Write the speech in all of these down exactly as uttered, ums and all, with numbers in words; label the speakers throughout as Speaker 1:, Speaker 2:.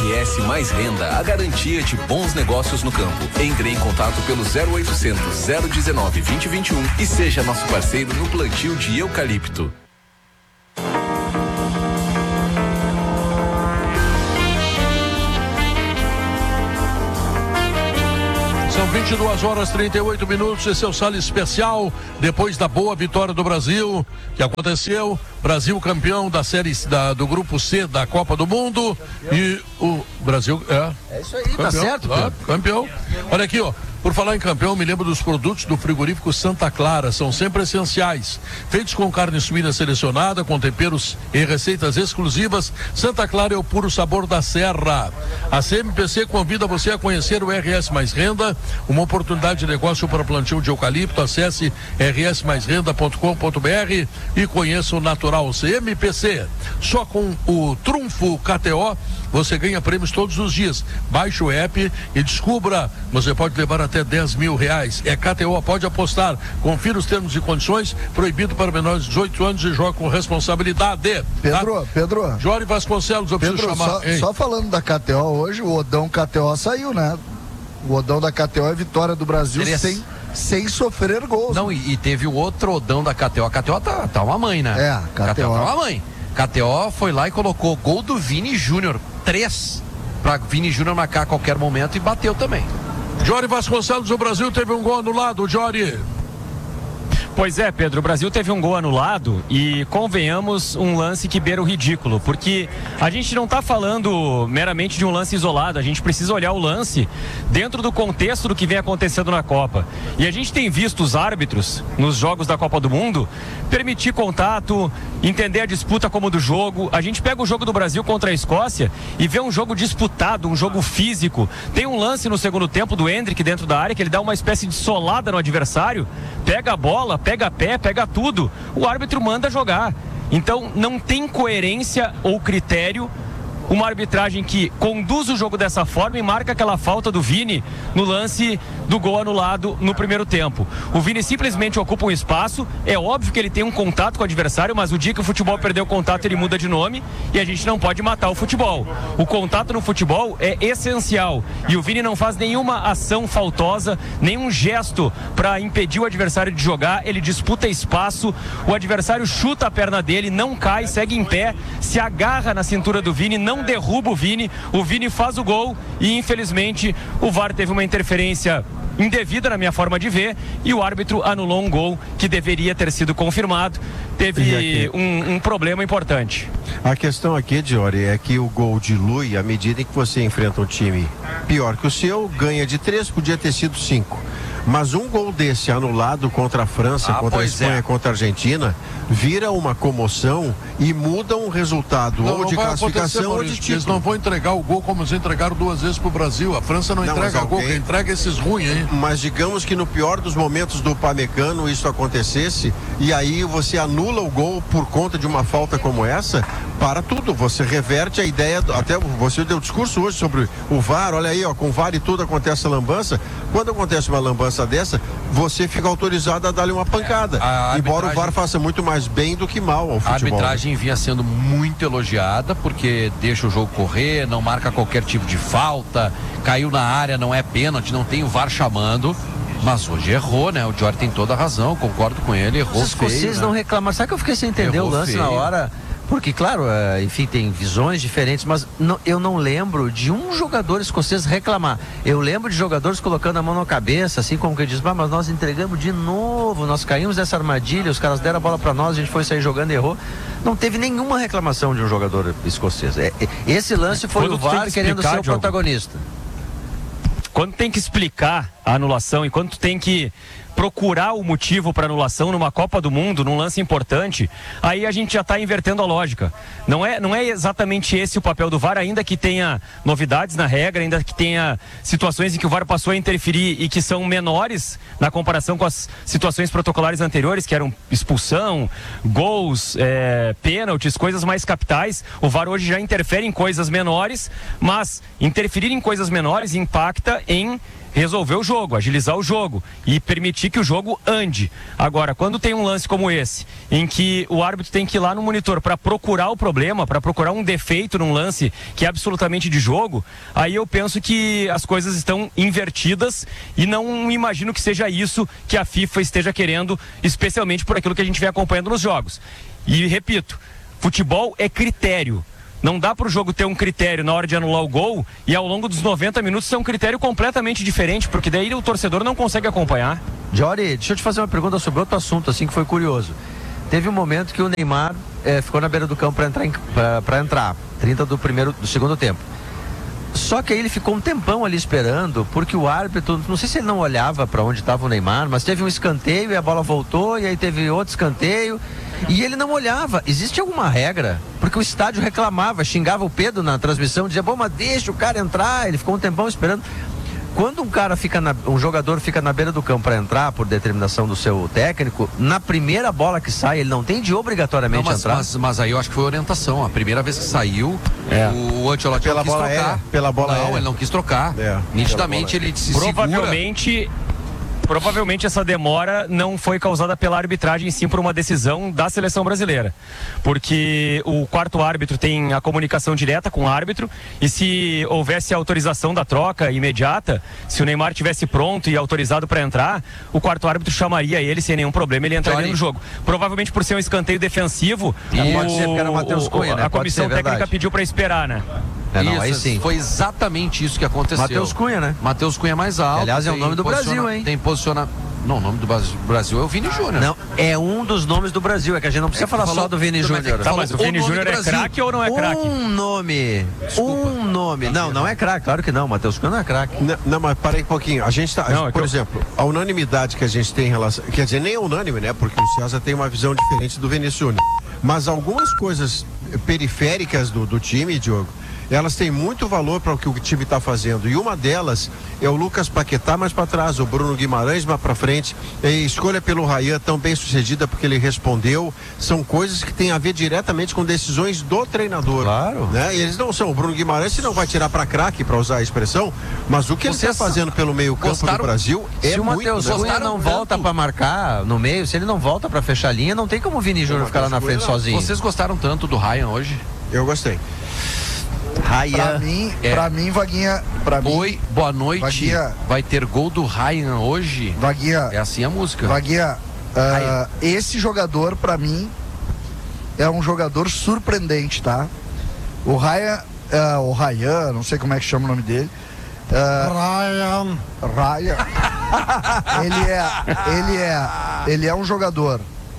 Speaker 1: R S Mais Renda, a garantia de bons negócios no campo. Entre em contato pelo zero oitocentos, zero dezenove, vinte, vinte e um e seja nosso parceiro no plantio de eucalipto.
Speaker 2: São vinte e duas horas e trinta e oito minutos, esse é o Sala Especial, depois da boa vitória do Brasil, que aconteceu, Brasil campeão da série da, do grupo C da Copa do Mundo, e o Brasil é...
Speaker 3: É isso aí,
Speaker 2: campeão,
Speaker 3: tá certo.
Speaker 2: Tá, campeão. Olha aqui, ó. Por falar em campeão, me lembro dos produtos do frigorífico Santa Clara, são sempre essenciais. Feitos com carne suína selecionada, com temperos e receitas exclusivas, Santa Clara é o puro sabor da serra. A C M P C convida você a conhecer o R S Mais Renda, uma oportunidade de negócio para plantio de eucalipto. Acesse r s mais renda ponto com ponto b r e conheça o natural C M P C. Só com o Trunfo K T O você ganha prêmios todos os dias. Baixe o app e descubra, você pode levar até dez mil reais. É K T O, pode apostar. Confira os termos e condições. Proibido para menores de dezoito anos e joga com responsabilidade.
Speaker 4: Pedro,
Speaker 2: tá?
Speaker 4: Pedro.
Speaker 2: Jorge Vasconcelos, eu preciso
Speaker 4: Pedro,
Speaker 2: chamar.
Speaker 4: Só, só falando da K T O hoje, o Odão K T O saiu, né? O Odão da K T O é vitória do Brasil sem, sem sofrer gols.
Speaker 3: Não, e, e teve o outro Odão da K T O. A K T O tá, tá uma mãe, né?
Speaker 4: É, a K T O.
Speaker 3: K T O tá uma mãe. K T O foi lá e colocou gol do Vini Júnior. Três. Pra Vini Júnior marcar a qualquer momento e bateu também.
Speaker 2: Jorge Vasconcelos, o Brasil teve um gol anulado, Jorge.
Speaker 5: Pois é, Pedro, o Brasil teve um gol anulado e, convenhamos, um lance que beira o ridículo, porque a gente não está falando meramente de um lance isolado, a gente precisa olhar o lance dentro do contexto do que vem acontecendo na Copa. E a gente tem visto os árbitros, nos jogos da Copa do Mundo, permitir contato, entender a disputa como do jogo. A gente pega o jogo do Brasil contra a Escócia e vê um jogo disputado, um jogo físico. Tem um lance no segundo tempo do Endrick dentro da área, que ele dá uma espécie de solada no adversário, pega a bola, pega pé, pega tudo, o árbitro manda jogar. Então não tem coerência ou critério uma arbitragem que conduz o jogo dessa forma e marca aquela falta do Vini no lance do gol anulado no primeiro tempo. O Vini simplesmente ocupa um espaço, é óbvio que ele tem um contato com o adversário, mas o dia que o futebol perdeu o contato ele muda de nome e a gente não pode matar o futebol. O contato no futebol é essencial e o Vini não faz nenhuma ação faltosa, nenhum gesto para impedir o adversário de jogar, ele disputa espaço, o adversário chuta a perna dele, não cai, segue em pé, se agarra na cintura do Vini, não derruba o Vini, o Vini faz o gol e infelizmente o V A R teve uma interferência indevida na minha forma de ver e o árbitro anulou um gol que deveria ter sido confirmado. Teve um, um problema importante.
Speaker 6: A questão aqui, Diori, é que o gol dilui à medida em que você enfrenta um time pior que o seu, ganha de três, podia ter sido cinco. Mas um gol desse anulado contra a França, ah, contra a Espanha, é. contra a Argentina, vira uma comoção e muda um resultado não, ou não de classificação ou de título.
Speaker 2: Eles não vão entregar o gol como eles entregaram duas vezes pro Brasil. A França não, não entrega gol, quem entrega esses ruins, hein?
Speaker 6: Mas digamos que no pior dos momentos do Pamecano isso acontecesse e aí você anula o gol por conta de uma falta como essa, para tudo. Você reverte a ideia, até você deu discurso hoje sobre o V A R, olha aí, ó, com o V A R e tudo acontece a lambança. Quando acontece uma lambança dessa, você fica autorizado a dar-lhe uma pancada. A embora o V A R faça muito mais bem do que mal ao futebol.
Speaker 3: A arbitragem vinha sendo muito elogiada, porque deixa o jogo correr, não marca qualquer tipo de falta, caiu na área, não é pênalti, não tem o V A R chamando. Mas hoje errou, né? O Jorge tem toda a razão, concordo com ele, errou
Speaker 7: Os escoceses
Speaker 3: feio, né?
Speaker 7: não reclamaram. Sabe que eu fiquei sem entender errou o lance feio. Na hora? Porque, claro, enfim, tem visões diferentes, mas não, eu não lembro de um jogador escocês reclamar. Eu lembro de jogadores colocando a mão na cabeça, assim como que diz, ah, mas nós entregamos de novo, nós caímos dessa armadilha, os caras deram a bola para nós, a gente foi sair jogando e errou. Não teve nenhuma reclamação de um jogador escocês. É, esse lance foi o V A R querendo ser o protagonista.
Speaker 5: Quando tem que explicar a anulação e quando tu tem que procurar o motivo para anulação numa Copa do Mundo, num lance importante, aí a gente já está invertendo a lógica. Não é, não é exatamente esse o papel do V A R, ainda que tenha novidades na regra, ainda que tenha situações em que o V A R passou a interferir e que são menores na comparação com as situações protocolares anteriores, que eram expulsão, gols, é, pênaltis, coisas mais capitais. O V A R hoje já interfere em coisas menores, mas interferir em coisas menores impacta em resolver o jogo, agilizar o jogo e permitir que o jogo ande. Agora, quando tem um lance como esse, em que o árbitro tem que ir lá no monitor para procurar o problema, para procurar um defeito num lance que é absolutamente de jogo, aí eu penso que as coisas estão invertidas e não imagino que seja isso que a FIFA esteja querendo, especialmente por aquilo que a gente vem acompanhando nos jogos. E repito, futebol é critério. Não dá para o jogo ter um critério na hora de anular o gol e ao longo dos noventa minutos ser um critério completamente diferente, porque daí o torcedor não consegue acompanhar.
Speaker 7: Jory, deixa eu te fazer uma pergunta sobre outro assunto, assim, que foi curioso. Teve um momento que o Neymar eh, ficou na beira do campo para entrar, para entrar, trinta do primeiro, do segundo tempo. Só que aí ele ficou um tempão ali esperando, porque o árbitro, não sei se ele não olhava para onde estava o Neymar, mas teve um escanteio e a bola voltou, e aí teve outro escanteio, e ele não olhava. Existe alguma regra? Porque o estádio reclamava, xingava o Pedro na transmissão, dizia, bom, mas deixa o cara entrar, ele ficou um tempão esperando. Quando um cara fica na, um jogador fica na beira do campo para entrar por determinação do seu técnico, na primeira bola que sai, ele não tem de obrigatoriamente
Speaker 3: não, mas,
Speaker 7: entrar.
Speaker 3: Mas, mas aí eu acho que foi orientação. A primeira vez que saiu,
Speaker 5: é.
Speaker 3: o Ancelotti não quis trocar.
Speaker 6: Aérea, pela bola
Speaker 3: não,
Speaker 6: aérea.
Speaker 3: ele não quis trocar.
Speaker 6: É,
Speaker 3: Nitidamente ele se
Speaker 5: Provavelmente...
Speaker 3: segura.
Speaker 5: Provavelmente essa demora não foi causada pela arbitragem, sim por uma decisão da seleção brasileira. Porque o quarto árbitro tem a comunicação direta com o árbitro e se houvesse autorização da troca imediata, se o Neymar tivesse pronto e autorizado para entrar, o quarto árbitro chamaria ele sem nenhum problema, ele entraria no jogo. Provavelmente por ser um escanteio defensivo,
Speaker 7: E
Speaker 5: o,
Speaker 7: pode ser porque era o Matheus Cunha, né?
Speaker 5: a
Speaker 7: Pode
Speaker 5: comissão
Speaker 7: ser,
Speaker 5: técnica
Speaker 7: verdade.
Speaker 5: pediu para esperar, né?
Speaker 7: É, não, aí
Speaker 3: Isso,
Speaker 7: sim.
Speaker 3: foi exatamente isso que aconteceu.
Speaker 7: Matheus Cunha, né?
Speaker 3: Matheus Cunha mais alto.
Speaker 7: Aliás, é o
Speaker 3: tem
Speaker 7: nome do
Speaker 3: posiciona-
Speaker 7: Brasil, hein?
Speaker 3: Tem posiciona... Não, o nome do Brasil é o Vini Júnior.
Speaker 7: Não, é um dos nomes do Brasil, é que a gente não precisa
Speaker 3: É que
Speaker 7: falar
Speaker 3: falou-
Speaker 7: só do Vini
Speaker 3: Como é que
Speaker 7: Júnior.
Speaker 5: Tá,
Speaker 3: Falou
Speaker 5: mas o
Speaker 3: o
Speaker 5: Vini
Speaker 3: nome
Speaker 5: Júnior
Speaker 3: do
Speaker 5: é
Speaker 3: Brasil.
Speaker 5: craque ou não é craque?
Speaker 7: Um nome, um nome. Não, não é craque, claro que não. Matheus Cunha não é craque.
Speaker 6: Não, não, mas para aí um pouquinho. A gente tá,
Speaker 5: Não, é
Speaker 6: por
Speaker 5: que eu-
Speaker 6: exemplo, a unanimidade que a gente tem em relação. Quer dizer, nem é unânime, né? Porque o César tem uma visão diferente do Vinícius Júnior. Mas algumas coisas periféricas do, do time, Diogo, elas têm muito valor para o que o time está fazendo. E uma delas é o Lucas Paquetá mais para trás, o Bruno Guimarães mais para frente. E escolha pelo Ryan tão bem sucedida porque ele respondeu. São coisas que têm a ver diretamente com decisões do treinador.
Speaker 7: Claro.
Speaker 6: Né? E eles não são. O Bruno Guimarães se não vai tirar para craque, para usar a expressão, mas o que ele está
Speaker 3: Vocês
Speaker 6: fazendo pelo meio campo
Speaker 3: gostaram-
Speaker 6: do Brasil é
Speaker 7: Se o
Speaker 6: muito.
Speaker 7: Matheus
Speaker 6: né?
Speaker 7: Cunha
Speaker 3: Gostaram
Speaker 7: não
Speaker 3: tanto.
Speaker 7: volta pra marcar no meio, se ele não volta pra fechar a linha, não tem como o Vini Júnior ficar lá na frente
Speaker 6: Cunha não.
Speaker 7: sozinho.
Speaker 3: Vocês gostaram tanto do Ryan hoje?
Speaker 6: Eu gostei.
Speaker 4: Pra
Speaker 7: Ryan.
Speaker 4: mim,
Speaker 3: É.
Speaker 4: pra mim, Vaguinha, pra mim,
Speaker 3: Oi, boa noite.
Speaker 4: Vaguinha.
Speaker 3: Vai ter gol do Ryan hoje?
Speaker 4: Vaguinha,
Speaker 3: É assim a música.
Speaker 4: Vaguinha, ah, esse jogador, pra mim, é um jogador surpreendente, tá? O Ryan, ah, o Ryan, não sei como é que chama o nome dele. Ryan. Ryan. ele é, ele é, ele é um jogador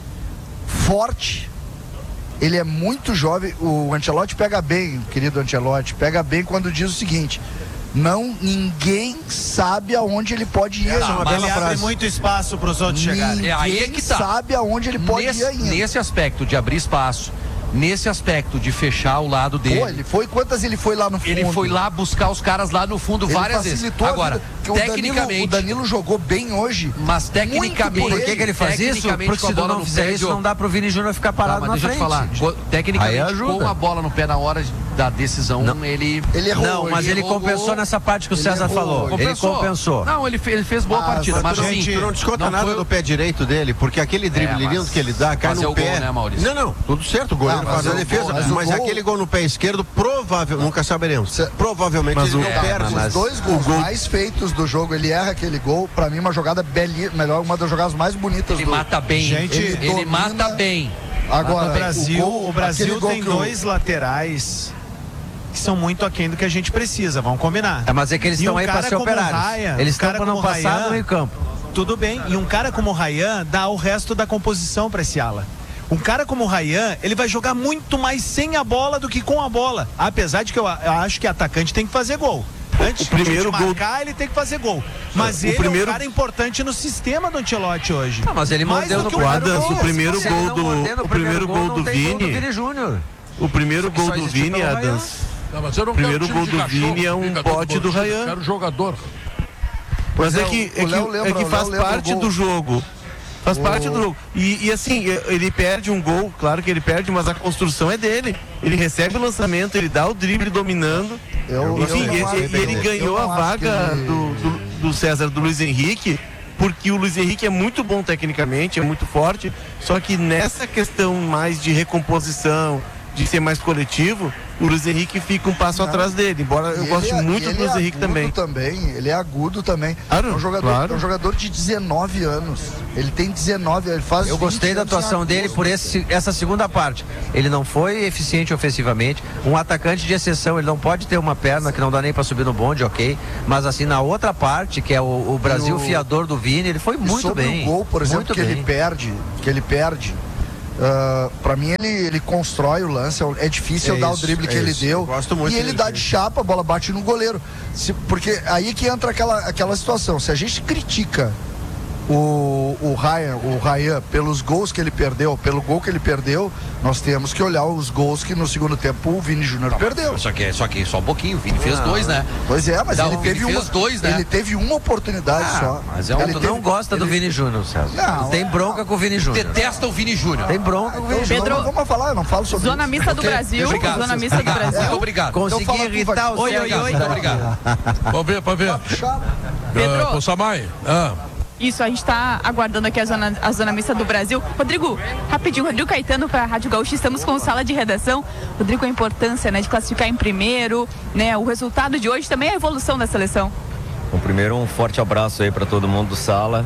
Speaker 4: forte. Ele é muito jovem. O Ancelotti pega bem, querido Ancelotti, pega bem quando diz o seguinte: não, ninguém sabe aonde ele pode ir.
Speaker 6: Essa é uma
Speaker 4: ainda.
Speaker 6: bela
Speaker 8: Ele abre
Speaker 6: frase.
Speaker 8: muito espaço para os outros chegarem.
Speaker 4: Ninguém
Speaker 3: É aí é que tá.
Speaker 4: sabe aonde ele pode
Speaker 3: nesse,
Speaker 4: ir ainda.
Speaker 3: nesse aspecto de abrir espaço, nesse aspecto de fechar o lado dele.
Speaker 4: Pô, ele foi, quantas ele foi lá no fundo?
Speaker 3: Ele foi lá buscar os caras lá no fundo
Speaker 4: Ele
Speaker 3: várias vezes.
Speaker 4: facilitou a
Speaker 3: Agora,
Speaker 4: vida, porque
Speaker 3: tecnicamente.
Speaker 4: o Danilo, o Danilo jogou bem hoje.
Speaker 3: Mas tecnicamente.
Speaker 4: Muito
Speaker 7: Por que, que ele faz isso?
Speaker 3: tecnicamente,
Speaker 7: Porque
Speaker 3: com a
Speaker 7: se tu
Speaker 3: bola
Speaker 7: não
Speaker 3: no
Speaker 7: fizer
Speaker 3: pé,
Speaker 7: isso,
Speaker 3: Diogo.
Speaker 7: não dá pro Vini Júnior ficar
Speaker 3: Tá,
Speaker 7: parado
Speaker 3: mas
Speaker 7: na
Speaker 3: deixa eu
Speaker 7: frente.
Speaker 3: te falar. Co-
Speaker 7: Aí
Speaker 3: Tecnicamente,
Speaker 7: ajuda.
Speaker 3: com a bola no pé na hora da decisão,
Speaker 7: Não.
Speaker 3: ele.
Speaker 4: Ele errou.
Speaker 7: Não, mas ele
Speaker 3: errou
Speaker 7: compensou
Speaker 3: gol.
Speaker 7: nessa parte que o
Speaker 4: Ele
Speaker 7: César
Speaker 4: errou.
Speaker 7: falou. Ele compensou.
Speaker 3: Não, ele, fe- ele fez boa
Speaker 4: Ah,
Speaker 3: partida. Mas
Speaker 6: tu, não-
Speaker 3: assim.
Speaker 6: tu não desconta
Speaker 3: não
Speaker 6: nada
Speaker 3: foi-
Speaker 6: do pé direito dele, porque aquele drible
Speaker 3: É, mas
Speaker 6: lindo que ele dá, cai
Speaker 3: fazer
Speaker 6: no
Speaker 3: o gol,
Speaker 6: pé.
Speaker 3: né, Maurício?
Speaker 6: Não, não, tudo certo, o goleiro
Speaker 4: Ah, mas
Speaker 6: faz a
Speaker 4: o
Speaker 6: defesa,
Speaker 4: gol-
Speaker 6: mas,
Speaker 4: mas o gol-
Speaker 6: aquele gol no pé esquerdo, provável, nunca saberemos.
Speaker 4: Cê-
Speaker 6: Provavelmente
Speaker 4: Mas
Speaker 6: ele
Speaker 4: o-
Speaker 6: não
Speaker 4: é,
Speaker 6: perde.
Speaker 7: mas-
Speaker 4: Os dois gols mais feitos do jogo, ele erra aquele gol. Pra mim, uma jogada belíssima, melhor, uma das jogadas mais bonitas
Speaker 3: Ele
Speaker 4: do
Speaker 3: mata bem.
Speaker 8: Gente,
Speaker 3: ele
Speaker 4: ele
Speaker 3: ele mata
Speaker 4: domina-
Speaker 3: bem.
Speaker 4: Agora,
Speaker 8: O Brasil,
Speaker 4: gol-
Speaker 8: o Brasil
Speaker 4: aquele gol
Speaker 8: tem
Speaker 4: que o-
Speaker 8: dois laterais que são muito aquém do que a gente precisa, vamos combinar.
Speaker 7: É, mas é que eles
Speaker 8: E
Speaker 7: estão
Speaker 8: um
Speaker 7: aí para
Speaker 8: cara
Speaker 7: ser
Speaker 8: como o
Speaker 7: operários.
Speaker 8: Ryan,
Speaker 7: Eles
Speaker 8: um cara
Speaker 7: estão para não
Speaker 8: como o
Speaker 7: passar
Speaker 8: Ryan,
Speaker 7: no meio campo.
Speaker 8: Tudo bem, e um cara como o Ryan dá o resto da composição para esse ala. Um cara como o Ryan, ele vai jogar muito mais sem a bola do que com a bola. Apesar de que eu, eu acho que atacante tem que fazer gol. Antes
Speaker 9: O primeiro
Speaker 8: de
Speaker 9: gol-
Speaker 8: marcar, ele tem que fazer gol. Mas
Speaker 9: O
Speaker 8: ele
Speaker 9: primeiro-
Speaker 8: é um cara importante no sistema do Ancelotti hoje.
Speaker 7: Ah, mas ele
Speaker 8: Mais
Speaker 7: mordeu
Speaker 8: do
Speaker 7: no
Speaker 8: que
Speaker 7: primeiro
Speaker 9: Adams,
Speaker 7: gol.
Speaker 9: o primeiro
Speaker 7: Se ele
Speaker 9: gol
Speaker 7: não
Speaker 9: do-
Speaker 7: morder no
Speaker 9: o primeiro gol
Speaker 7: não
Speaker 9: do
Speaker 7: tem gol
Speaker 9: Vini-
Speaker 7: Vini Júnior.
Speaker 9: O primeiro gol
Speaker 7: Só
Speaker 9: do
Speaker 7: existe
Speaker 9: Vini,
Speaker 7: pelo Ryan.
Speaker 9: Adams.
Speaker 2: Não, mas eu não
Speaker 9: Primeiro
Speaker 2: quero
Speaker 9: gol
Speaker 2: time de
Speaker 9: do
Speaker 2: cachorro,
Speaker 9: Vini é um
Speaker 2: fica
Speaker 9: bote
Speaker 2: todo
Speaker 9: do
Speaker 2: bandido,
Speaker 9: Ryan.
Speaker 2: eu quero jogador.
Speaker 9: Mas
Speaker 4: O
Speaker 9: é
Speaker 4: Léo-
Speaker 9: que, é
Speaker 4: o Léo
Speaker 9: que,
Speaker 4: lembra-
Speaker 9: é que
Speaker 4: o
Speaker 9: faz
Speaker 4: Léo lembra
Speaker 9: parte
Speaker 4: o gol.
Speaker 9: do jogo. Faz
Speaker 4: O-
Speaker 9: parte do jogo. E, e assim, ele perde um gol, claro que ele perde, mas a construção é dele. Ele recebe o lançamento, ele dá o drible dominando.
Speaker 4: Eu-
Speaker 9: Enfim,
Speaker 4: eu não
Speaker 9: e-
Speaker 4: acho
Speaker 9: e,
Speaker 4: que-
Speaker 9: ele
Speaker 4: eu
Speaker 9: ganhou
Speaker 4: não
Speaker 9: a
Speaker 4: acho
Speaker 9: vaga
Speaker 4: que ele-
Speaker 9: do, do, do César do Luiz Henrique, porque o Luiz Henrique é muito bom tecnicamente, é muito forte, só que nessa questão mais de recomposição, de ser mais coletivo, o Luiz Henrique fica um passo Não. atrás dele, embora eu goste é, muito do Luiz é Henrique também.
Speaker 4: também. Ele é agudo também.
Speaker 9: Claro,
Speaker 4: é, um jogador,
Speaker 9: claro.
Speaker 4: é um jogador de dezenove anos. Ele tem dezenove, ele faz
Speaker 7: Eu gostei da atuação dele por esse, essa segunda parte. Ele não foi eficiente ofensivamente. Um atacante de exceção, ele não pode ter uma perna que não dá nem para subir no bonde, ok? Mas assim, na outra parte, que é o, o Brasil o... fiador do Vini, ele foi muito
Speaker 4: sobre
Speaker 7: bem.
Speaker 4: O gol, por exemplo,
Speaker 7: muito
Speaker 4: que
Speaker 7: bem.
Speaker 4: ele perde, que ele perde. Uh, pra mim ele, ele constrói o lance, é difícil é dar isso, o drible é que ele
Speaker 6: isso.
Speaker 4: deu
Speaker 6: muito
Speaker 4: e ele dá de chapa, a bola bate no goleiro. Se, porque aí que entra aquela, aquela situação, se a gente critica o, o Ryan, o Ryan pelos gols que ele perdeu, pelo gol que ele perdeu, nós temos que olhar os gols que no segundo tempo o Vini Júnior perdeu.
Speaker 3: Só que, só que só um pouquinho, o Vini fez dois, né?
Speaker 4: Pois é, mas
Speaker 3: Não,
Speaker 4: ele
Speaker 3: o
Speaker 4: teve
Speaker 3: Vini
Speaker 4: uma,
Speaker 3: fez dois, né?
Speaker 4: ele teve uma oportunidade
Speaker 7: Ah,
Speaker 4: só.
Speaker 7: mas é um,
Speaker 4: ele
Speaker 7: tu
Speaker 4: teve,
Speaker 7: não gosta
Speaker 4: ele...
Speaker 7: do Vini Júnior, César.
Speaker 4: Não,
Speaker 7: tem bronca com o Vini Júnior.
Speaker 3: Detesta o Vini Júnior.
Speaker 7: Tem bronca com o Vini
Speaker 4: Então,
Speaker 7: Júnior.
Speaker 4: Pedro, vamos falar, eu não falo sobre
Speaker 10: Zona
Speaker 4: isso.
Speaker 10: Mista do Brasil.
Speaker 3: Obrigado,
Speaker 10: Zona Mista do Brasil.
Speaker 3: Muito obrigado.
Speaker 7: Consegui
Speaker 4: Então fala,
Speaker 7: irritar o
Speaker 10: Oi,
Speaker 7: César.
Speaker 10: oi, oi.
Speaker 3: Muito obrigado.
Speaker 2: Vamos ver, vamos ver.
Speaker 10: Pedro.
Speaker 2: Uh, Samay. Ah.
Speaker 10: Isso, a gente está aguardando aqui a zona, a zona mista do Brasil. Rodrigo, rapidinho, Rodrigo Caetano para a Rádio Gaúcha, estamos com sala de redação. Rodrigo, a importância, né, de classificar em primeiro, né, o resultado de hoje, também a evolução da seleção.
Speaker 11: Bom, primeiro um forte abraço aí para todo mundo do Sala.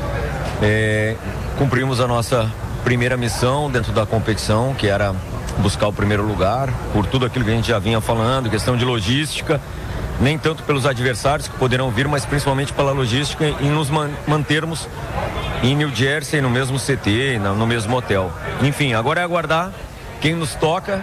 Speaker 11: É, cumprimos a nossa primeira missão dentro da competição, que era buscar o primeiro lugar, por tudo aquilo que a gente já vinha falando, questão de logística, nem tanto pelos adversários que poderão vir, mas principalmente pela logística em nos man- mantermos em New Jersey, no mesmo C T, no, no mesmo hotel. Enfim, agora é aguardar quem nos toca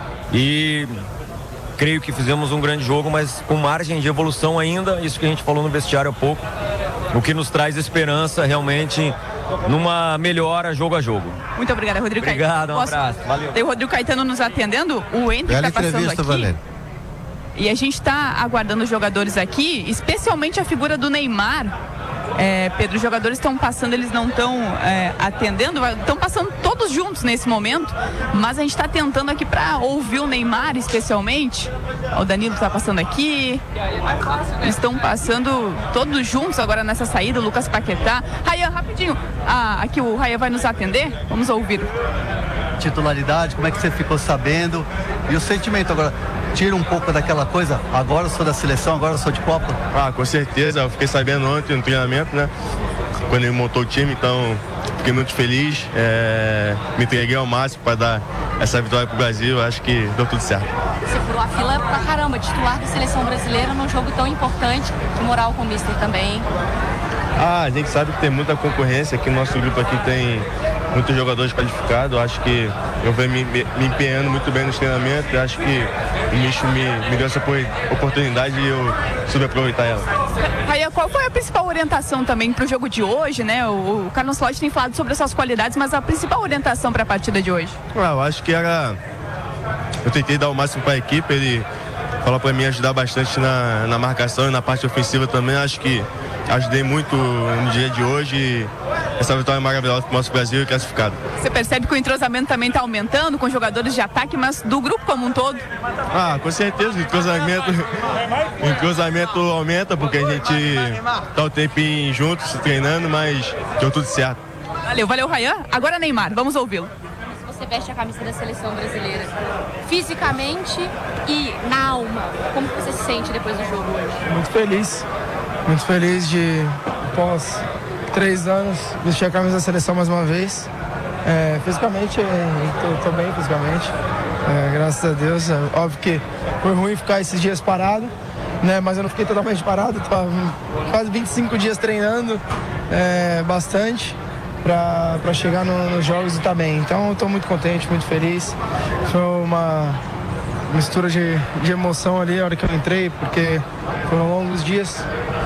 Speaker 11: e creio que fizemos um grande jogo, mas com margem de evolução ainda, isso que a gente falou no vestiário há pouco, o que nos traz esperança realmente numa melhora jogo a jogo.
Speaker 10: Muito obrigada, Rodrigo
Speaker 11: Obrigado,
Speaker 10: Caetano.
Speaker 11: um abraço, valeu.
Speaker 10: Tem o Rodrigo Caetano nos atendendo, o Ender está passando aqui.
Speaker 9: Valério.
Speaker 10: E a gente está aguardando os jogadores aqui, especialmente a figura do Neymar. É, Pedro, os jogadores estão passando, eles não estão é, atendendo, estão passando todos juntos nesse momento, mas a gente está tentando aqui para ouvir o Neymar especialmente. O Danilo está passando aqui, eles estão passando todos juntos agora nessa saída, o Lucas Paquetá. Rayan, rapidinho, ah, aqui o Rayan vai nos atender, vamos ouvir.
Speaker 12: Titularidade, como é que você ficou sabendo? E o sentimento agora? Tira um pouco daquela coisa, agora eu sou da seleção, agora eu sou de Copa?
Speaker 13: Ah, com certeza, eu fiquei sabendo ontem no treinamento, né? Quando ele montou o time, então fiquei muito feliz, é, me entreguei ao máximo para dar essa vitória pro Brasil, acho que deu tudo certo.
Speaker 14: Você furou a fila pra caramba, titular da seleção brasileira num jogo tão importante, que moral com o mister também.
Speaker 13: Ah, a gente sabe que tem muita concorrência, aqui no nosso grupo aqui tem muitos jogadores qualificados, acho que eu venho me, me empenhando muito bem nos treinamentos, acho que o Micho me, me deu essa oportunidade e eu soube aproveitar ela.
Speaker 10: Rayan, qual foi a principal orientação também para o jogo de hoje, né? O, o Carlos Lodge tem falado sobre essas qualidades, mas a principal orientação para a partida de hoje?
Speaker 13: Ah, eu acho que era... Eu tentei dar o máximo para a equipe, ele falou para mim ajudar bastante na, na marcação e na parte ofensiva também, acho que ajudei muito no dia de hoje e essa vitória é maravilhosa para o nosso Brasil e classificado.
Speaker 10: Você percebe que o entrosamento também está aumentando com jogadores de ataque, mas do grupo como um todo?
Speaker 13: Ah, com certeza, o entrosamento, o entrosamento aumenta porque a gente está o tempinho juntos, se treinando, mas deu tudo certo.
Speaker 10: Valeu, valeu, Rayan. Agora Neymar, vamos ouvi-lo.
Speaker 14: Você veste a camisa da seleção brasileira, fisicamente e na alma, como você se sente depois do jogo hoje?
Speaker 15: Muito feliz, muito feliz de, após três anos, vestir a camisa da seleção mais uma vez. É, fisicamente, estou bem fisicamente, é, graças a Deus. É, óbvio que foi ruim ficar esses dias parado, né, mas eu não fiquei totalmente parado, estou quase vinte e cinco dias treinando, é, bastante, para chegar no, nos jogos e estar tá bem. Então, estou muito contente, muito feliz. Foi uma mistura de, de emoção ali na hora que eu entrei, porque foram longos dias.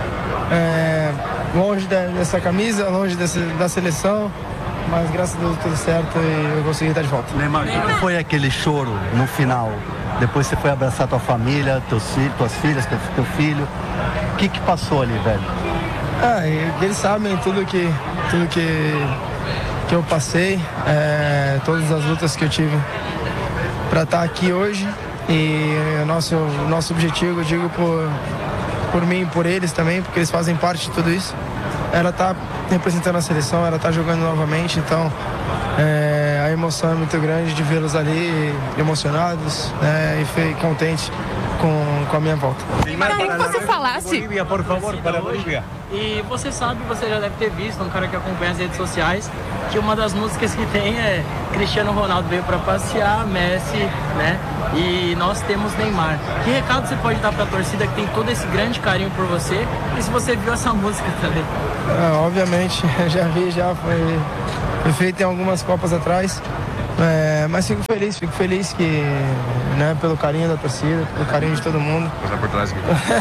Speaker 15: É, longe da, dessa camisa, longe desse, da seleção, mas graças a Deus tudo certo e eu consegui estar de volta.
Speaker 12: Neymar, o que foi aquele choro no final? Depois você foi abraçar tua família, teus filhos, tuas filhas, teu, teu filho. O que que passou ali, velho?
Speaker 15: Ah, eles sabem tudo que, tudo que, que eu passei, é, todas as lutas que eu tive para estar aqui hoje. E o nosso, nosso objetivo, eu digo por por mim e por eles também, porque eles fazem parte de tudo isso. Ela está representando a seleção, ela está jogando novamente, então é, a emoção é muito grande de vê-los ali emocionados, né, e contente com, com a minha volta.
Speaker 10: Queria que você falasse.
Speaker 8: Bolívia, por favor, para a Bolívia.
Speaker 16: E você sabe, você já deve ter visto, um cara que acompanha as redes sociais, que uma das músicas que tem é Cristiano Ronaldo veio para passear, Messi, né? E nós temos Neymar. Que recado você pode dar para a torcida que tem todo esse grande carinho por você? E se você viu essa música também?
Speaker 15: Ah, obviamente, já vi, já foi, foi feito em algumas Copas atrás. É, mas fico feliz, fico feliz que, né, pelo carinho da torcida, pelo carinho de todo mundo.
Speaker 13: Vou por trás aqui.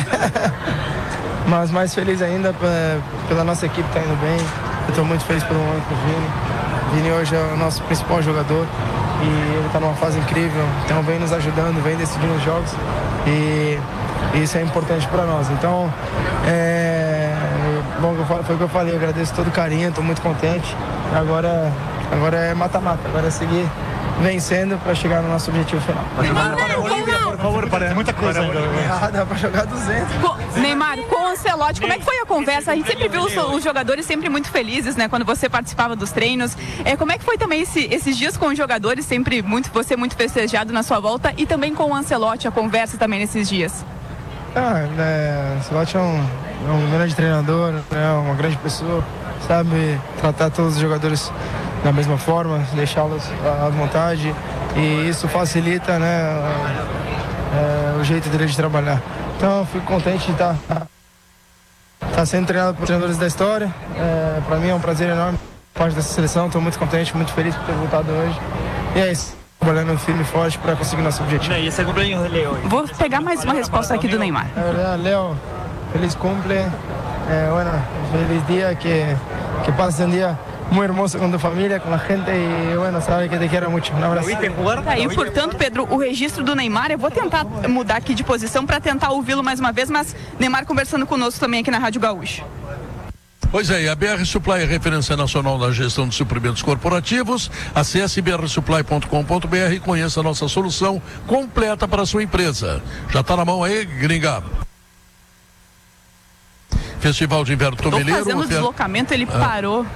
Speaker 15: Mas mais feliz ainda pela nossa equipe que está indo bem. Eu estou muito feliz pelo momento do Vini. O Vini hoje é o nosso principal jogador e ele está numa fase incrível. Então vem nos ajudando, vem decidindo os jogos e isso é importante para nós. Então, é, bom, foi o que eu falei, eu agradeço todo o carinho, estou muito contente. Agora, agora é mata-mata, agora é seguir vencendo para chegar no nosso objetivo final.
Speaker 8: Neymar, para a Bolívia, por favor, para muita coisa ainda.
Speaker 15: Ah, dá para jogar duzentos.
Speaker 10: Com, Neymar, com o Ancelotti, como é que foi a conversa? A gente sempre viu os, os jogadores sempre muito felizes, né, quando você participava dos treinos. É, como é que foi também esse, esses dias com os jogadores, sempre muito, você muito festejado na sua volta, e também com o Ancelotti, a conversa também nesses dias?
Speaker 15: Ah, é, o Ancelotti é um, é um grande treinador, é uma grande pessoa, sabe tratar todos os jogadores da mesma forma, deixá-los à vontade, e isso facilita, né, é, o jeito dele de trabalhar. Então eu fico contente de estar, estar sendo treinado por treinadores da história. É, para mim é um prazer enorme parte dessa seleção, estou muito contente, muito feliz por ter voltado hoje. E é isso, trabalhando firme e forte para conseguir nosso objetivo.
Speaker 10: Vou pegar mais uma resposta aqui do Neymar.
Speaker 15: É verdade, Leo, feliz cumple, é, bueno, feliz dia, que, que passe um dia muy hermoso con tu familia, con la gente y bueno, sabe que te quiero mucho. Um abraço.
Speaker 10: Tá aí, portanto, Pedro, o registro do Neymar, eu vou tentar mudar aqui de posição para tentar ouvi-lo mais uma vez, mas Neymar conversando conosco também aqui na Rádio Gaúcho.
Speaker 2: Pois é, e a B R Supply é referência nacional na gestão de suprimentos corporativos. Acesse b r supply ponto com ponto b r e conheça a nossa solução completa para a sua empresa. Já está na mão aí, gringa? Festival de Inverno Tomeleiro.
Speaker 10: Estou fazendo o
Speaker 2: ofer...
Speaker 10: deslocamento, ele ah. parou.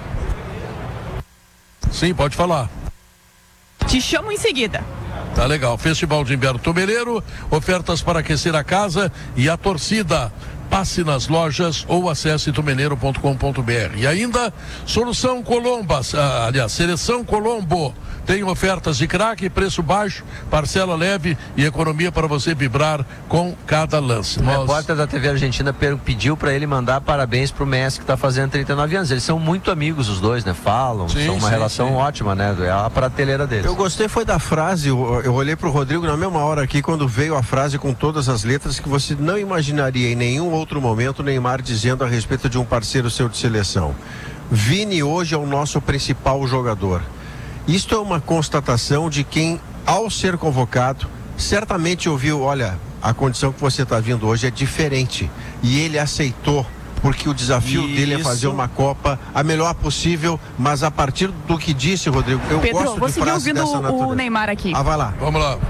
Speaker 2: Sim, pode falar.
Speaker 10: Te chamo em seguida.
Speaker 2: Tá legal. Festival de Inverno Tomeleiro, ofertas para aquecer a casa e a torcida. Passe nas lojas ou acesse tomeleiro ponto com ponto b r. E ainda, Solução Colombas, ah, aliás, Seleção Colombo. Tem ofertas de craque, preço baixo, parcela leve e economia para você vibrar com cada lance.
Speaker 7: O
Speaker 2: Nós...
Speaker 7: repórter da T V Argentina pediu para ele mandar parabéns pro Messi, que está fazendo trinta e nove anos. Eles são muito amigos os dois, né? Falam, sim, são uma sim, relação sim. ótima, né? É a prateleira deles.
Speaker 6: Eu gostei foi da frase, eu, eu olhei pro Rodrigo na mesma hora aqui, quando veio a frase com todas as letras, que você não imaginaria em nenhum outro momento o Neymar dizendo a respeito de um parceiro seu de seleção. Vini hoje é o nosso principal jogador. Isto é uma constatação de quem, ao ser convocado, certamente ouviu, olha, a condição que você está vindo hoje é diferente. E ele aceitou, porque o desafio Isso. dele é fazer uma Copa a melhor possível, mas a partir do que disse, Rodrigo, eu
Speaker 10: Pedro,
Speaker 6: gosto
Speaker 10: vou
Speaker 6: de
Speaker 10: seguir
Speaker 6: frases
Speaker 10: ouvindo
Speaker 6: dessa natureza.
Speaker 10: O Neymar aqui.
Speaker 6: Ah, vai lá.
Speaker 2: Vamos lá.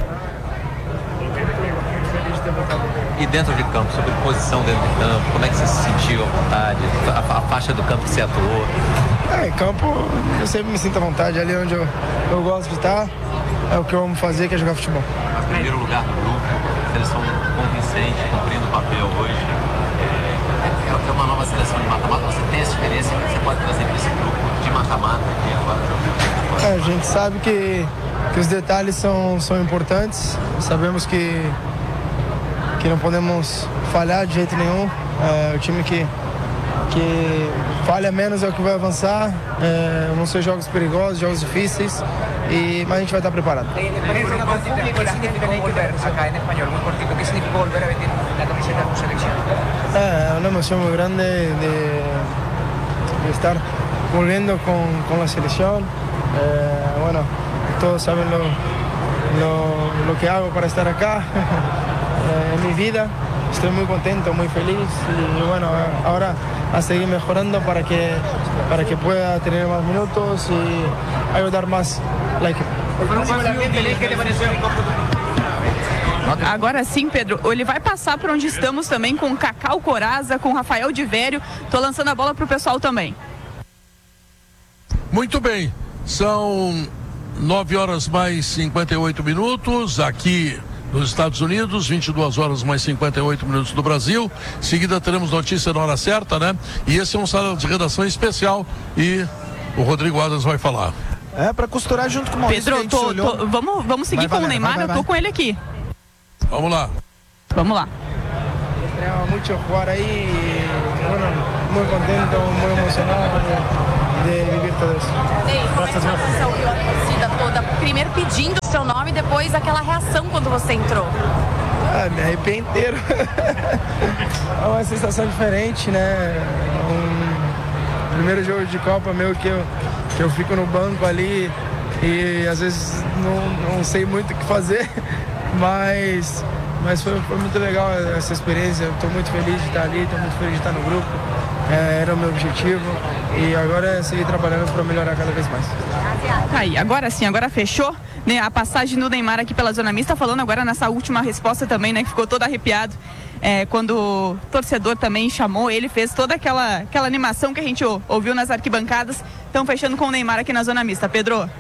Speaker 3: E dentro de campo, sobre posição dentro de campo, como é que você se sentiu à vontade? A, a faixa do campo que você atuou?
Speaker 15: É, em campo eu sempre me sinto à vontade, ali onde eu, eu gosto de estar, é o que eu amo fazer, que é jogar futebol.
Speaker 3: Mas primeiro lugar do grupo, seleção convincente, cumprindo o papel hoje. É, é uma nova seleção de mata-mata, você tem essa experiência que você pode trazer para esse grupo de mata-mata e agora
Speaker 15: é, a gente sabe que, que os detalhes são, são importantes, sabemos que que não podemos falhar de jeito nenhum. É, o time que, que falha menos é o que vai avançar. É, vão ser jogos perigosos, jogos difíceis, e, mas a gente vai estar preparado. É, é uma emoção muito grande de, de estar volviendo com, com a seleção. É, bueno, todos sabem lo, lo, lo que hago para estar acá. En mi vida, estoy muy contento, muy feliz y bueno, ahora a seguir mejorando para que, para que pueda tener más minutos y ayudar más la equipo.
Speaker 10: Agora sim, Pedro, ele vai passar por onde estamos também com Cacau Coraza, com Rafael de Vério. Tô lançando a bola pro pessoal também.
Speaker 2: Muito bem, são nove horas mais cinquenta e oito minutos aqui nos Estados Unidos, vinte e duas horas mais cinquenta e oito minutos do Brasil. Em seguida teremos notícia na hora certa, né? E esse é um sala de redação especial e o Rodrigo Adams vai falar.
Speaker 8: É, para costurar junto com o Maurício.
Speaker 10: Pedro, tô, tô, vamos, vamos seguir vai, com vai, o Neymar, vai, vai, vai. Eu tô com ele aqui.
Speaker 2: Vamos lá.
Speaker 10: Vamos lá.
Speaker 15: Extrañaba mucho jugar ahí y bueno, muy contento, muy emocionado de, de vivir todo isso.
Speaker 17: Ney, como é que você ouviu a torcida toda? Primeiro pedindo o seu nome e depois aquela reação quando você entrou?
Speaker 15: Ah, me arrepiei inteiro. É uma sensação diferente, né? Um primeiro jogo de Copa meu que eu, que eu fico no banco ali e às vezes não, não sei muito o que fazer, mas... Mas foi, foi muito legal essa experiência, estou muito feliz de estar ali, estou muito feliz de estar no grupo, é, era o meu objetivo e agora é seguir trabalhando para melhorar cada vez mais.
Speaker 10: Aí, agora sim, agora fechou, né, a passagem do Neymar aqui pela Zona Mista, falando agora nessa última resposta também, né, que ficou todo arrepiado, é, quando o torcedor também chamou, ele fez toda aquela, aquela animação que a gente ouviu nas arquibancadas. Estão fechando com o Neymar aqui na Zona Mista. Pedro?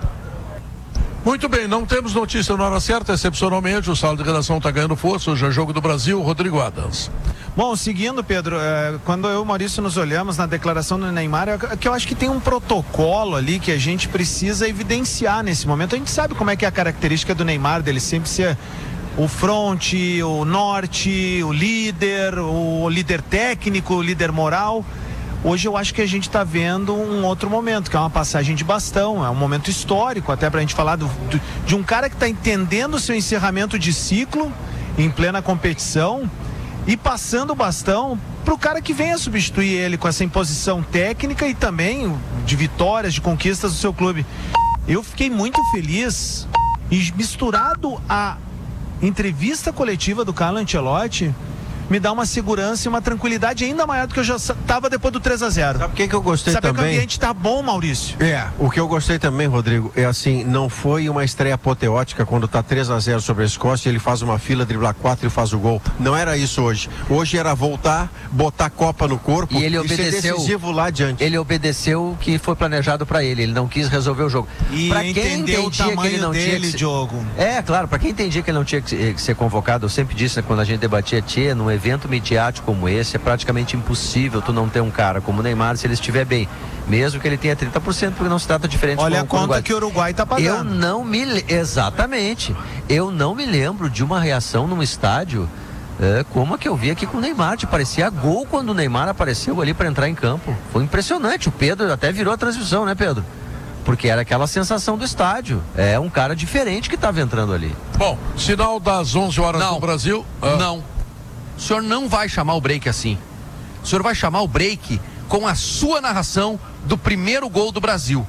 Speaker 2: Muito bem, não temos notícia na hora certa, excepcionalmente, o sala de redação está ganhando força, hoje é Jogo do Brasil, Rodrigo Adams.
Speaker 8: Bom, seguindo, Pedro, é, quando eu e o Maurício nos olhamos na declaração do Neymar, é que eu acho que tem um protocolo ali que a gente precisa evidenciar nesse momento. A gente sabe como é que é a característica do Neymar, dele sempre ser o fronte, o norte, o líder, o líder técnico, o líder moral. Hoje eu acho que a gente está vendo um outro momento, que é uma passagem de bastão, é um momento histórico, até para a gente falar do, do, de um cara que está entendendo o seu encerramento de ciclo em plena competição e passando o bastão para o cara que vem a substituir ele com essa imposição técnica e também de vitórias, de conquistas do seu clube. Eu fiquei muito feliz e misturado à entrevista coletiva do Carlo Ancelotti, me dá uma segurança e uma tranquilidade ainda maior do que eu já estava depois do três a zero.
Speaker 6: Sabe o que, que eu gostei
Speaker 8: Saber
Speaker 6: também?
Speaker 8: Que o ambiente tá bom, Maurício.
Speaker 6: É, o que eu gostei também, Rodrigo, é assim, não foi uma estreia apoteótica quando tá três a zero sobre a Escócia, ele faz uma fila, driblar quatro e faz o gol. Não era isso hoje. Hoje era voltar, botar a Copa no corpo
Speaker 7: e, ele
Speaker 6: e
Speaker 7: obedeceu,
Speaker 6: ser decisivo lá adiante.
Speaker 7: Ele obedeceu o que foi planejado para ele, ele não quis resolver o jogo.
Speaker 8: E
Speaker 7: pra quem
Speaker 8: entendeu o tamanho
Speaker 7: que ele não
Speaker 8: dele,
Speaker 7: tinha que ser...
Speaker 8: Diogo.
Speaker 7: É, claro, para quem entendia que ele não tinha que ser convocado, eu sempre disse, né, quando a gente debatia, tia, num evento midiático como esse, é praticamente impossível tu não ter um cara como o Neymar se ele estiver bem, mesmo que ele tenha trinta por cento, porque não se trata diferente.
Speaker 8: Olha
Speaker 7: com,
Speaker 8: a conta que o Uruguai tá pagando.
Speaker 7: Eu não me... Exatamente. Eu não me lembro de uma reação num estádio é, como a que eu vi aqui com o Neymar, te parecia gol quando o Neymar apareceu ali para entrar em campo. Foi impressionante. O Pedro até virou a transmissão, né, Pedro? Porque era aquela sensação do estádio. É um cara diferente que estava entrando ali.
Speaker 2: Bom, sinal das onze horas
Speaker 3: não,
Speaker 2: no Brasil.
Speaker 3: Ah. Não. O senhor não vai chamar o break assim. O senhor vai chamar o break com a sua narração do primeiro gol do Brasil.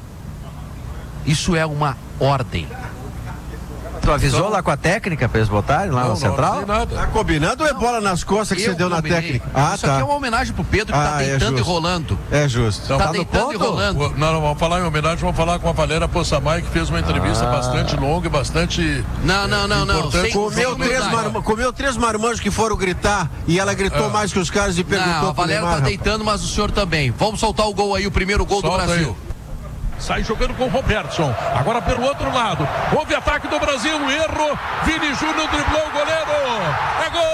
Speaker 3: Isso é uma ordem.
Speaker 7: Tu avisou então, lá com a técnica para eles botarem lá
Speaker 6: não,
Speaker 7: na central?
Speaker 6: Não, tá combinado ou é bola nas costas que você deu na técnica? Ah,
Speaker 3: Isso
Speaker 6: tá.
Speaker 3: aqui é uma homenagem pro Pedro que ah, tá deitando
Speaker 6: é
Speaker 3: e rolando.
Speaker 6: É justo.
Speaker 3: Então, tá, tá deitando e rolando.
Speaker 2: Não, não, vamos falar em homenagem, vamos falar com a Valéria Possamay, que fez uma entrevista ah. bastante longa e bastante.
Speaker 3: Não, não, não, não.
Speaker 6: Sem, comeu, sem três marma, comeu três marmanjos que foram gritar e ela gritou ah. mais que os caras e perguntou.
Speaker 3: Não, a Valéria
Speaker 6: Neymar,
Speaker 3: tá deitando, mas o senhor também. Vamos soltar o gol aí, o primeiro gol Solta do Brasil. Aí.
Speaker 2: Sai jogando com o Robertson. Agora pelo outro lado. Houve ataque do Brasil. Erro. Vini Júnior driblou o goleiro. É gol!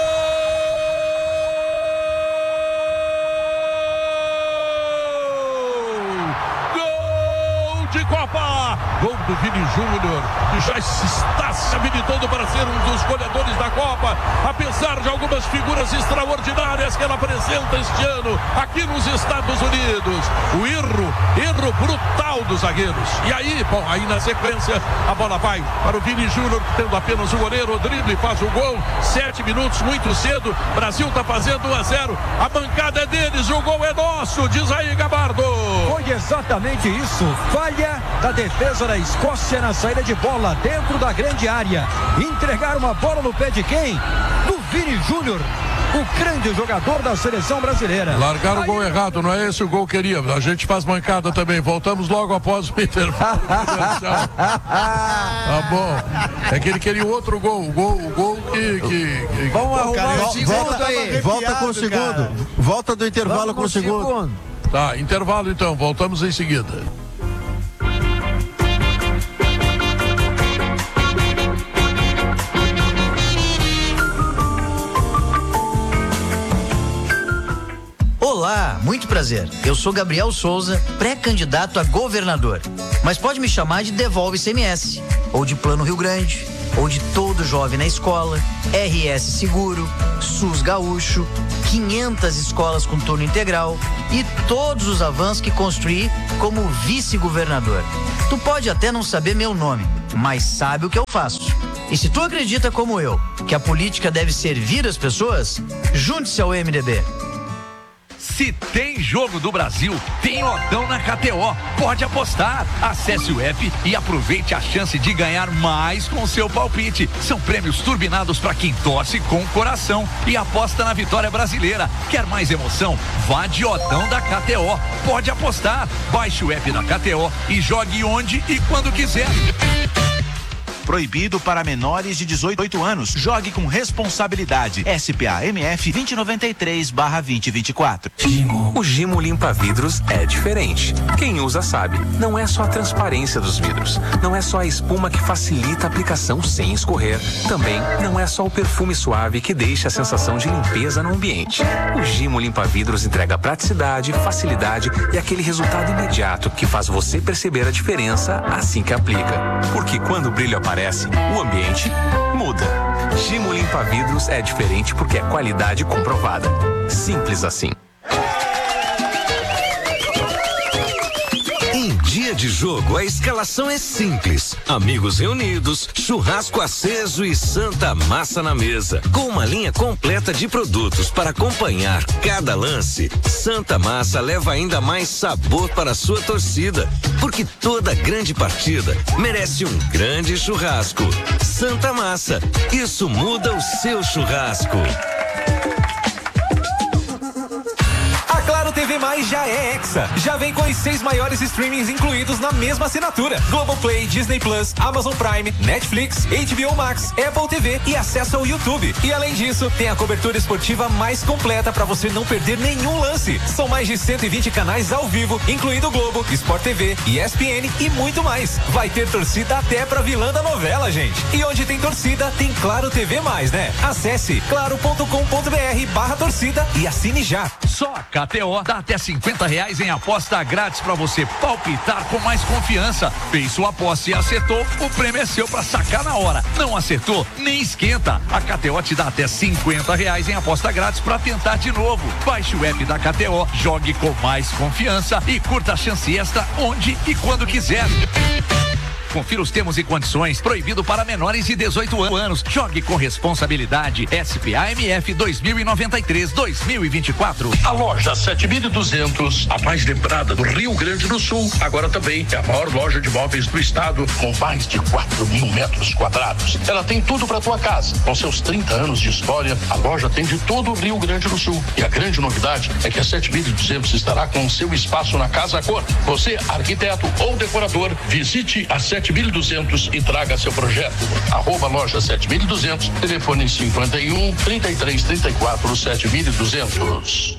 Speaker 2: Gol de Copa. Gol do Vini Júnior, que já está se habilitando para ser um dos goleadores da Copa, apesar de algumas figuras extraordinárias que ela apresenta este ano aqui nos Estados Unidos. O erro, erro brutal dos zagueiros. E aí, bom, aí na sequência a bola vai para o Vini Júnior, tendo apenas o goleiro, o drible, faz o gol. Sete minutos, muito cedo. Brasil está fazendo um a zero. A bancada é deles, o gol é nosso, diz aí Gabardo.
Speaker 18: Foi exatamente isso. Falha da defesa da Escócia na saída de bola dentro da grande área. Entregar uma bola no pé de quem? Do Vini Júnior. o grande jogador da seleção brasileira.
Speaker 2: Largaram o gol errado, não é esse o gol que queria. A gente faz mancada também. Voltamos logo após o intervalo. Tá bom. É que ele queria outro gol. O gol, o gol que. que, que...
Speaker 7: Vamos arrumar o segundo
Speaker 6: volta,
Speaker 7: aí.
Speaker 6: Volta com o segundo. Cara. Volta do intervalo
Speaker 7: Vamos
Speaker 6: com o segundo. segundo.
Speaker 2: Tá, intervalo então. Voltamos em seguida.
Speaker 19: Olá, muito prazer. Eu sou Gabriel Souza, pré-candidato a governador. Mas pode me chamar de Devolve I C M S, ou de Plano Rio Grande, ou de Todo Jovem na Escola, R S Seguro, SUS Gaúcho, quinhentas escolas com turno integral e todos os avanços que construí como vice-governador. Tu pode até não saber meu nome, mas sabe o que eu faço. E se tu acredita como eu, que a política deve servir as pessoas, junte-se ao M D B.
Speaker 20: Se tem jogo do Brasil, tem Odão na K T O. Pode apostar. Acesse o app e aproveite a chance de ganhar mais com o seu palpite. São prêmios turbinados para quem torce com o coração e aposta na vitória brasileira. Quer mais emoção? Vá de Odão da K T O. Pode apostar. Baixe o app da K T O e jogue onde e quando quiser.
Speaker 21: Proibido para menores de dezoito anos. Jogue com responsabilidade. S P A M F vinte e noventa e três barra vinte e vinte e quatro.
Speaker 22: O Gimo limpa vidros é diferente. Quem usa sabe. Não é só a transparência dos vidros. Não é só a espuma que facilita a aplicação sem escorrer. Também não é só o perfume suave que deixa a sensação de limpeza no ambiente. O Gimo limpa vidros entrega praticidade, facilidade e aquele resultado imediato que faz você perceber a diferença assim que aplica. Porque quando o brilho aparece, o ambiente muda. Gimo limpa vidros é diferente porque é qualidade comprovada. Simples assim.
Speaker 23: Em dia de jogo, a escalação é simples. Amigos reunidos, churrasco aceso e Santa Massa na mesa. Com uma linha completa de produtos para acompanhar cada lance, Santa Massa leva ainda mais sabor para a sua torcida. Porque toda grande partida merece um grande churrasco. Santa Massa, isso muda o seu churrasco.
Speaker 24: Claro T V Mais já é Hexa. Já vem com os seis maiores streamings incluídos na mesma assinatura: Globoplay, Disney Plus, Amazon Prime, Netflix, H B O Max, Apple T V e acesso ao YouTube. E além disso, tem a cobertura esportiva mais completa para você não perder nenhum lance. São mais de cento e vinte canais ao vivo, incluindo Globo, Sport T V, E S P N e muito mais. Vai ter torcida até pra vilã da novela, gente. E onde tem torcida, tem Claro T V Mais, né? Acesse claro ponto com ponto br barra torcida e assine já.
Speaker 20: Só a K T O dá até cinquenta reais em aposta grátis para você palpitar com mais confiança. Fez sua aposta e acertou, o prêmio é seu para sacar na hora. Não acertou? Nem esquenta. A K T O te dá até cinquenta reais em aposta grátis para tentar de novo. Baixe o app da K T O, jogue com mais confiança e curta a chance extra onde e quando quiser. Confira os termos e condições. Proibido para menores de dezoito anos. Jogue com responsabilidade. S P A M F dois mil e noventa e três, dois mil e vinte e quatro.
Speaker 25: A loja sete mil e duzentos, a mais lembrada do Rio Grande do Sul, agora também é a maior loja de móveis do estado, com mais de quatro mil metros quadrados. Ela tem tudo para tua casa. Com seus trinta anos de história, a loja tem de todo o Rio Grande do Sul. E a grande novidade é que a sete mil e duzentos estará com seu espaço na Casa Cor. Você, arquiteto ou decorador, visite a sete mil e duzentos e traga seu projeto. Arroba loja sete mil e duzentos, telefone cinquenta e um, trinta e três, trinta e quatro, sete mil e duzentos.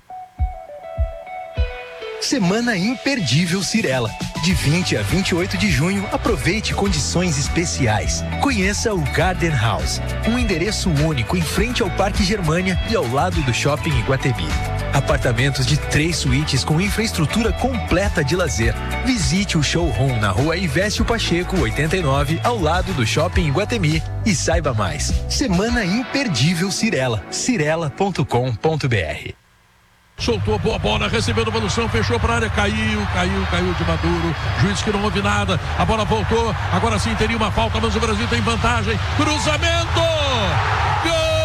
Speaker 26: Semana imperdível Cirela. De vinte a vinte e oito de junho, aproveite condições especiais. Conheça o Garden House, um endereço único em frente ao Parque Germânia e ao lado do Shopping Iguatemi. Apartamentos de três suítes com infraestrutura completa de lazer. Visite o showroom na rua Ivésio Pacheco, oitenta e nove, ao lado do Shopping Iguatemi e saiba mais. Semana imperdível Cirela. cirela ponto com ponto br.
Speaker 2: Soltou boa bola, recebeu no chão, fechou para a área, caiu, caiu, caiu de Maduro. Juiz que não houve nada, a bola voltou. Agora sim teria uma falta, mas o Brasil tem vantagem. Cruzamento! Gol!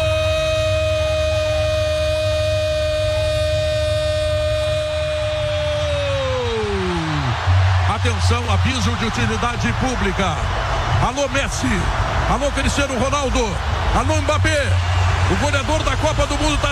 Speaker 2: Atenção, aviso de utilidade pública. Alô Messi, alô Cristiano Ronaldo, alô Mbappé. O goleador da Copa do Mundo está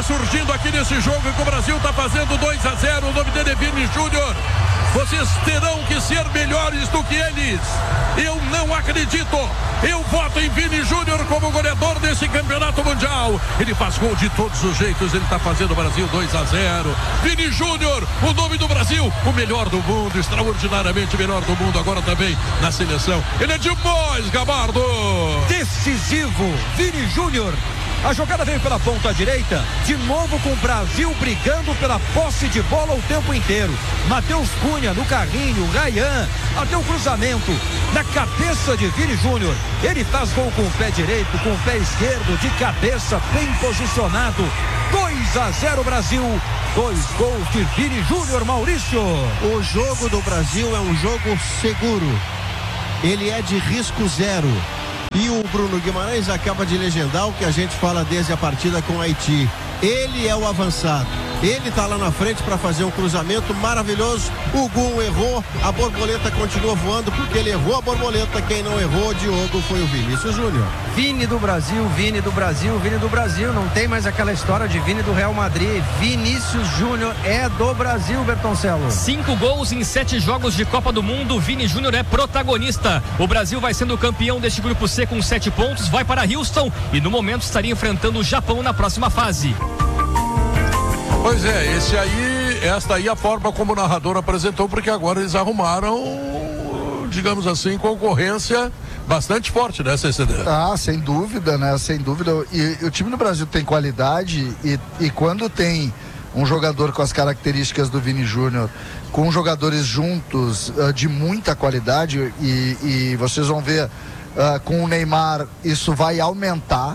Speaker 2: nesse jogo que o Brasil está fazendo dois a zero. O nome dele é Vini Júnior. Vocês terão que ser melhores do que eles. Eu não acredito. Eu voto em Vini Júnior como goleador desse campeonato mundial. Ele faz gol de todos os jeitos. Ele está fazendo o Brasil dois a zero. Vini Júnior, o nome do Brasil, o melhor do mundo, extraordinariamente melhor do mundo, agora também na seleção. Ele é demais, Gabardo.
Speaker 18: Decisivo, Vini Júnior. A jogada veio pela ponta direita, de novo com o Brasil brigando pela posse de bola o tempo inteiro. Matheus Cunha no carrinho, Ryan, até o cruzamento, na cabeça de Vini Júnior. Ele faz gol com o pé direito, com o pé esquerdo, de cabeça, bem posicionado. dois a zero Brasil, dois gols de Vini Júnior, Maurício.
Speaker 6: O jogo do Brasil é um jogo seguro. Ele é de risco zero. E o Bruno Guimarães acaba de legendar o que a gente fala desde a partida com o Haiti. Ele é o avançado. Ele está lá na frente para fazer um cruzamento maravilhoso. O Gum errou, a borboleta continua voando porque ele errou a borboleta. Quem não errou, Diogo, foi o Vinícius Júnior.
Speaker 7: Vini do Brasil, Vini do Brasil, Vini do Brasil. Não tem mais aquela história de Vini do Real Madrid. Vinícius Júnior é do Brasil, Bertoncello.
Speaker 1: Cinco gols em sete jogos de Copa do Mundo. Vini Júnior é protagonista. O Brasil vai sendo campeão deste grupo C com sete pontos. Vai para Houston e no momento estaria enfrentando o Japão na próxima fase.
Speaker 2: Pois é, esse aí, esta aí é a forma como o narrador apresentou, porque agora eles arrumaram, digamos assim, concorrência bastante forte, né, C C D?
Speaker 4: Ah, sem dúvida, né, sem dúvida. E, e o time do Brasil tem qualidade e, e quando tem um jogador com as características do Vini Júnior, com jogadores juntos uh, de muita qualidade e, e vocês vão ver uh, com o Neymar isso vai aumentar.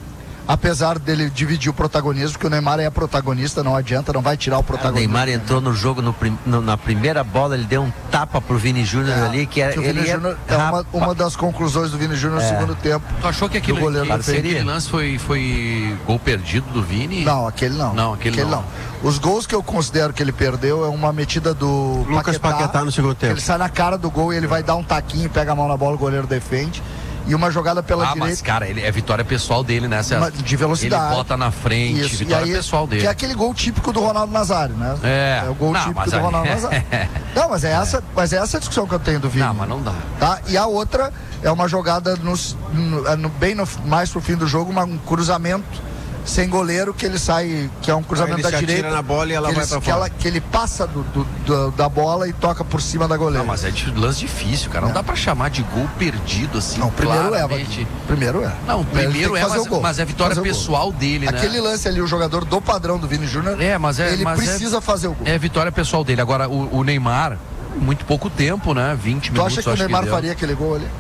Speaker 4: Apesar dele dividir o protagonismo, porque o Neymar é protagonista, não adianta, não vai tirar o protagonismo.
Speaker 7: O Neymar entrou no jogo no, no, na primeira bola, ele deu um tapa pro Vini Júnior é, ali, que, é,
Speaker 4: que o
Speaker 7: ele
Speaker 4: Vini Júnior é uma, uma das conclusões do Vini Júnior no é. segundo tempo.
Speaker 3: Tu achou que aquilo,
Speaker 4: goleiro
Speaker 3: aquele, aquele lance foi, foi gol perdido do Vini?
Speaker 4: Não, aquele não.
Speaker 3: Não, aquele,
Speaker 4: aquele não. não. Os gols que eu considero que ele perdeu é uma metida do
Speaker 6: Lucas Paquetá, Paquetá no segundo tempo.
Speaker 4: Ele sai na cara do gol e ele vai dar um taquinho, pega a mão na bola, o goleiro defende. E uma jogada pela
Speaker 3: ah,
Speaker 4: direita.
Speaker 3: Mas, cara, ele, é vitória pessoal dele, né, César?
Speaker 4: De velocidade.
Speaker 3: Ele bota na frente,
Speaker 4: isso.
Speaker 3: vitória
Speaker 4: aí,
Speaker 3: pessoal dele.
Speaker 4: Que é aquele gol típico do Ronaldo Nazário, né?
Speaker 3: É.
Speaker 4: É o gol
Speaker 3: não,
Speaker 4: típico do Ronaldo
Speaker 3: é...
Speaker 4: Nazário. Não, mas é, essa, mas é essa a discussão que eu tenho do Vini.
Speaker 3: Não, mas não dá.
Speaker 4: Tá? E a outra é uma jogada nos, no, no, bem no, mais pro fim do jogo, uma, um cruzamento sem goleiro, que ele sai, que é um cruzamento da direita,
Speaker 6: na bola e ela
Speaker 4: que,
Speaker 6: vai
Speaker 4: ele,
Speaker 6: pra
Speaker 4: que,
Speaker 6: fora.
Speaker 4: ela, que ele passa do, do, do, da bola e toca por cima da goleira.
Speaker 3: Não, mas é de lance difícil, cara. Não é. dá pra chamar de gol perdido assim.
Speaker 4: Não, primeiro
Speaker 3: claramente.
Speaker 4: é. Primeiro é.
Speaker 3: Não, primeiro é, mas, mas é vitória pessoal dele, né?
Speaker 4: Aquele lance ali, o jogador do padrão do Vini Júnior,
Speaker 3: é, mas é,
Speaker 4: ele
Speaker 3: mas
Speaker 4: precisa
Speaker 3: é,
Speaker 4: fazer o gol.
Speaker 3: É vitória pessoal dele. Agora, o, o Neymar, muito pouco tempo, né? vinte
Speaker 4: tu
Speaker 3: minutos.
Speaker 4: Tu acha que o Neymar
Speaker 3: que
Speaker 4: faria aquele gol ali?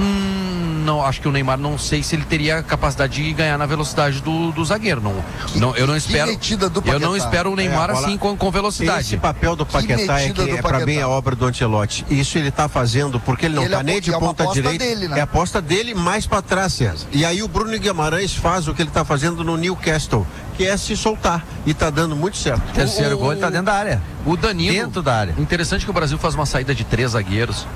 Speaker 3: Hum, não, acho que o Neymar, não sei se ele teria capacidade de ganhar na velocidade do, do zagueiro. Não,
Speaker 4: que,
Speaker 3: não, eu não espero.
Speaker 4: Do
Speaker 3: eu não espero o Neymar é, bola, assim com, com velocidade.
Speaker 6: Esse papel do Paquetá é que é, para mim é obra do Ancelotti. Isso ele tá fazendo porque ele não ele tá é, nem de é ponta direita. Dele, né? É a aposta dele mais para trás, César. E aí o Bruno Guimarães faz o que ele tá fazendo no Newcastle, que é se soltar. E tá dando muito certo.
Speaker 7: O terceiro o, gol ele tá dentro da área.
Speaker 3: O Danilo.
Speaker 7: Dentro da área.
Speaker 3: Interessante que o Brasil faz uma saída de três zagueiros.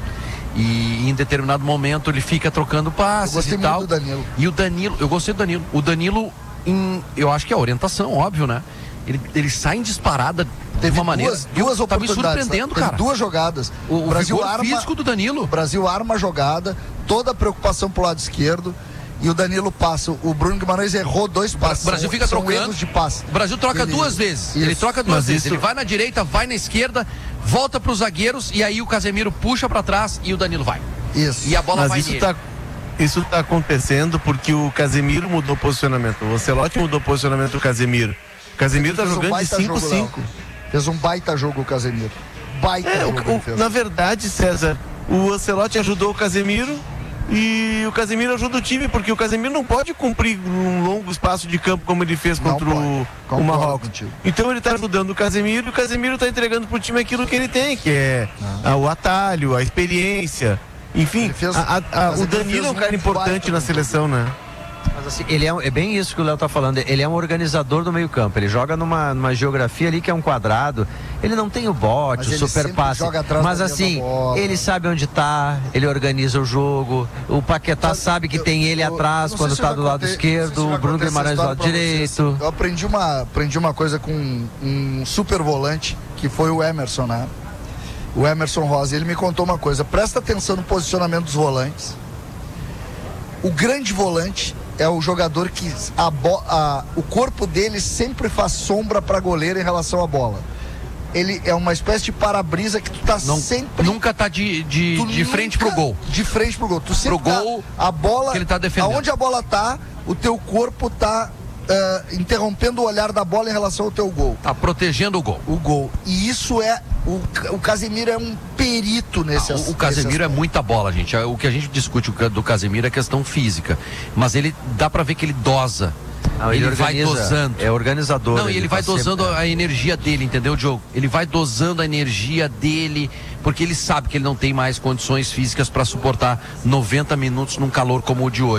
Speaker 3: E em determinado momento ele fica trocando passes
Speaker 4: eu gostei
Speaker 3: e tal.
Speaker 4: Muito do Danilo.
Speaker 3: E o Danilo, eu gostei do Danilo. O Danilo, em, eu acho que é a orientação, óbvio, né? Ele, ele sai em disparada
Speaker 4: Teve
Speaker 3: de uma maneira.
Speaker 4: Duas, duas
Speaker 3: tá me
Speaker 4: oportunidades.
Speaker 3: surpreendendo,
Speaker 4: Teve
Speaker 3: cara.
Speaker 4: Duas jogadas.
Speaker 3: O, o
Speaker 4: Brasil arma,
Speaker 3: físico do Danilo.
Speaker 4: O Brasil arma a jogada, toda a preocupação pro lado esquerdo. E o Danilo passa. O Bruno Guimarães errou dois passes.
Speaker 3: O Brasil fica
Speaker 4: são
Speaker 3: trocando.
Speaker 4: Erros de passe.
Speaker 3: O Brasil troca ele, duas vezes. Isso. Ele troca duas Mas vezes. Isso... Ele vai na direita, vai na esquerda, volta para os zagueiros e aí o Casemiro puxa para trás e o Danilo vai.
Speaker 4: Isso.
Speaker 3: E a bola
Speaker 13: Mas
Speaker 3: vai
Speaker 13: isso
Speaker 3: nele.
Speaker 13: Tá, isso tá acontecendo porque o Casemiro mudou o posicionamento. O Ancelotti mudou o posicionamento do Casemiro. O Casemiro tá jogando um de cinco cinco.
Speaker 4: Fez um baita jogo o Casemiro. Baita
Speaker 13: é,
Speaker 4: jogo.
Speaker 13: O, o, na verdade, César, o Ancelotti ajudou o Casemiro e o Casemiro ajuda o time, porque o Casemiro não pode cumprir um longo espaço de campo como ele fez contra o, o Marrocos. Então ele está ajudando o Casemiro e o Casemiro está entregando pro time aquilo que ele tem, que é a, o atalho, a experiência. Enfim, fez, a, a, a, o Danilo é um cara importante na seleção, né?
Speaker 7: Mas assim, ele é, é bem isso que o Léo tá falando. Ele é um organizador do meio campo. Ele joga numa, numa geografia ali que é um quadrado. Ele não tem o bote,
Speaker 4: Mas
Speaker 7: o super passe. Mas assim, ele sabe onde tá, ele organiza o jogo. O Paquetá sabe, sabe que eu, tem ele eu, atrás eu quando tá do lado contei, esquerdo, o Bruno Guimarães do lado direito.
Speaker 4: Eu aprendi uma, aprendi uma coisa com um, um super volante, que foi o Emerson, né? O Emerson Rosa. Ele me contou uma coisa. Presta atenção no posicionamento dos volantes. O grande volante é o jogador que a bo- a, o corpo dele sempre faz sombra para goleiro em relação à bola. Ele é uma espécie de para-brisa que tu tá
Speaker 3: Não,
Speaker 4: sempre...
Speaker 3: Nunca tá de, de, de frente pro gol.
Speaker 4: De frente pro gol. Tu sempre
Speaker 3: pro gol
Speaker 4: tá, a bola,
Speaker 3: que ele tá defendendo.
Speaker 4: Aonde a bola tá, o teu corpo tá uh, interrompendo o olhar da bola em relação ao teu gol.
Speaker 3: Tá protegendo o gol.
Speaker 4: O gol. E isso é... O, o Casemiro é um perito nesse
Speaker 3: aspecto. O Casemiro é muita bola, gente. O que a gente discute do Casemiro é questão física. Mas ele dá pra ver que ele dosa.
Speaker 7: Não, ele
Speaker 3: ele vai dosando.
Speaker 7: É organizador.
Speaker 3: Não, e ele, ele vai
Speaker 7: tá
Speaker 3: dosando
Speaker 7: sempre...
Speaker 3: a energia dele, entendeu, Diogo? Ele vai dosando a energia dele, porque ele sabe que ele não tem mais condições físicas para suportar noventa minutos num calor como o de hoje.